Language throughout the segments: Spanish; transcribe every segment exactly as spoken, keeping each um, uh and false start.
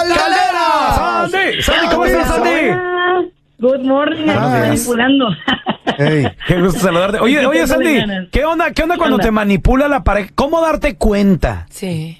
Caldera. Sandy, Sandy, ¿cómo estás, Sandy? Hola. Good morning, aquí manipulando. Hey, qué gusto saludarte. Oye, oye, Sandy, ¿qué onda, qué onda cuando te manipula la pareja? ¿Cómo darte cuenta? Sí.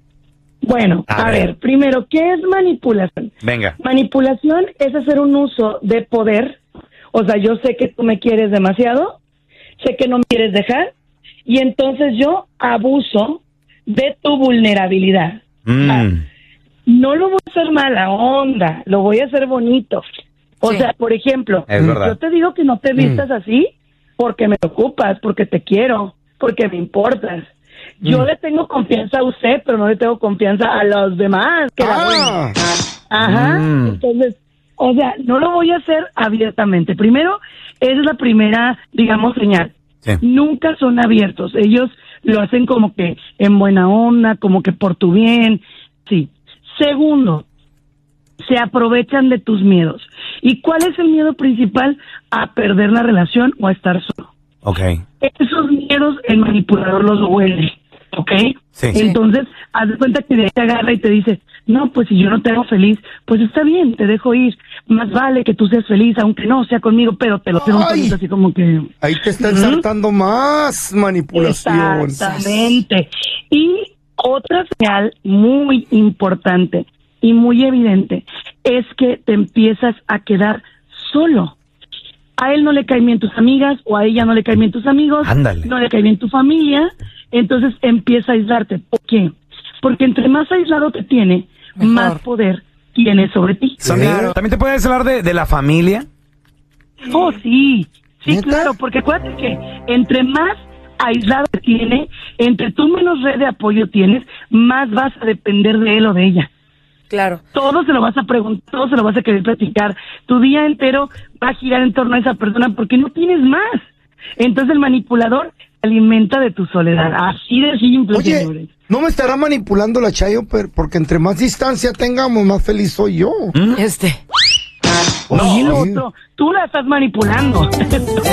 Bueno, A a, ver. ver. primero, ¿qué es manipulación? Venga. Manipulación es hacer un uso de poder. O sea, yo sé que tú me quieres demasiado, sé que no me quieres dejar, y entonces yo abuso de tu vulnerabilidad. Mm. Ah, no lo voy a hacer mala onda, lo voy a hacer bonito. O Sí. sea, por ejemplo, Es verdad. yo te digo que no te vistas así porque me ocupas, porque te quiero, porque me importas. Yo le tengo confianza a usted, pero no le tengo confianza a los demás. Que la Ah, Ajá. Mm. Entonces, o sea, no lo voy a hacer abiertamente. Primero, esa es la primera, digamos, señal. Sí. Nunca son abiertos. Ellos lo hacen como que en buena onda, como que por tu bien. Sí. Segundo, se aprovechan de tus miedos. ¿Y cuál es el miedo principal? A perder la relación o a estar solo. Ok. Esos miedos el manipulador los huele, ¿ok? Sí. Entonces, haz de cuenta que de ahí te agarra y te dice, no, pues si yo no te hago feliz, pues está bien, te dejo ir. Más vale que tú seas feliz, aunque no sea conmigo, pero te lo tengo Ay. así como que... ahí te está Ujú. ensartando más manipulación. Exactamente. Y otra señal muy importante y muy evidente es que te empiezas a quedar solo. A él no le caen bien tus amigas o a ella no le caen bien tus amigos, Ándale. no le cae bien tu familia, entonces empieza a aislarte. ¿Por qué? Porque entre más aislado te tiene, Mejor. más poder tiene sobre ti. Sandy, ¿también te puedes hablar de, de la familia? Oh, sí, sí, ¿Neta? claro, porque acuérdate que entre más aislado te tiene, entre tú menos red de apoyo tienes, más vas a depender de él o de ella. Claro. Todo se lo vas a preguntar, todo se lo vas a querer platicar. Tu día entero va a girar en torno a esa persona porque no tienes más. Entonces el manipulador alimenta de tu soledad. Así de simple, Oye, señores. ¿no me estará manipulando la Chayo? Pero- Porque entre más distancia tengamos, más feliz soy yo. Este. Oye, lo sí. otro, tú la estás manipulando.